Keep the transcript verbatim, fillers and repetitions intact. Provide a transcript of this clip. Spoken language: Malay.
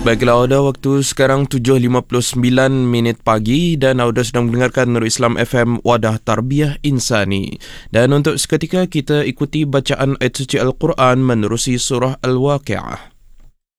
Baiklah, Auda, waktu sekarang tujuh lima puluh sembilan minit pagi dan Auda sedang mendengarkan Nurul Islam F M Wadah Tarbiyah Insani. Dan untuk seketika kita ikuti bacaan ayat suci Al-Quran menerusi surah Al-Waqi'ah.